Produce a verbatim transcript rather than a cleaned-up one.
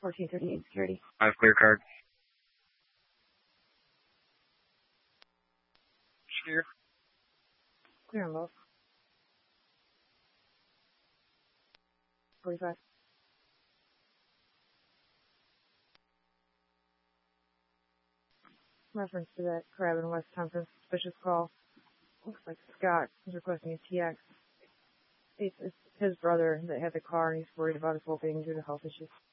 fourteen thirty-eight security. Five clear card. Clear. Clear on both. forty-five. Reference to that crab in West Thompson suspicious call. Looks like Scott is requesting a T X. It's, it's his brother that had the car, and he's worried about his well-being due to health issues.